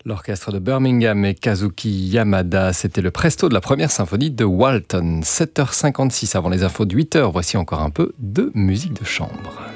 L'orchestre de Birmingham et Kazuki Yamada, c'était le presto de la première symphonie de Walton. 7h56 avant les infos de 8h, voici encore un peu de musique de chambre.